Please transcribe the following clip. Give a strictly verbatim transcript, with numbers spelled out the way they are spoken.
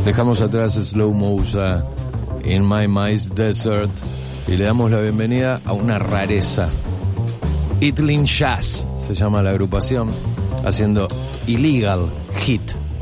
Dejamos atrás Slow Mosa, In My Mind's Desert, y le damos la bienvenida a una rareza. Itlin Jazz se llama la agrupación, haciendo Illegal Hit.